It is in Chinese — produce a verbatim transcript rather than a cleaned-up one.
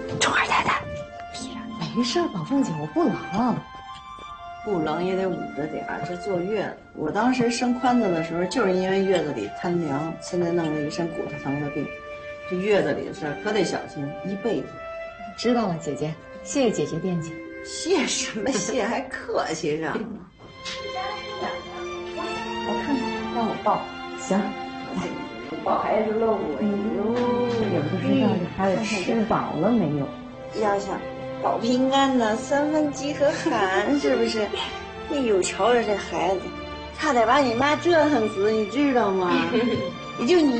冲二太太， 没事，宝凤姐，我不冷。 不冷也得捂着点儿。这坐月子，我当时生宽子的时候，就是因为月子里贪凉，现在弄了一身骨头疼的病。这月子里的事儿可得小心，一辈子。 知道了，姐姐，谢谢姐姐惦记。 谢什么谢，还客气上了。 我看看，让我抱。行， 抱孩子喽，哎呦， 也不知道这孩子吃饱了没有。 要想保平安呢，三分饥和寒，是不是？哎呦，瞧着这孩子，差点把你妈折腾死，你知道吗？也就你。